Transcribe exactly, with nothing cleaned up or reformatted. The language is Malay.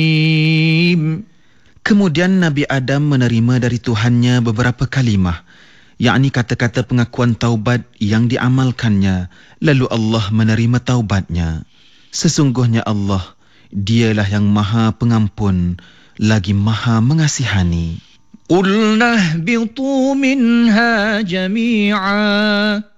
Kemudian Nabi Adam menerima dari Tuhannya beberapa kalimah, yakni kata-kata pengakuan taubat yang diamalkannya, lalu Allah menerima taubatnya. Sesungguhnya Allah, Dialah yang Maha Pengampun lagi Maha Mengasihani. قُلْنَا اهْبِطُوا مِنْهَا جَمِيعًا